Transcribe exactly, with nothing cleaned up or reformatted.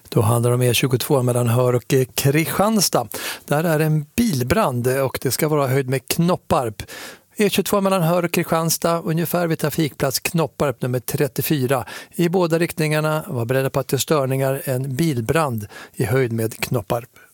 Då handlar det om E tjugotvå mellan Höör och Kristianstad. Där är en bilbrand och det ska vara höjd med Knopparp. E tjugotvå mellan Höör och Kristianstad, ungefär vid trafikplats Knopparp nummer trettiofyra. I båda riktningarna var beredda på att det störningar en bilbrand i höjd med Knopparp.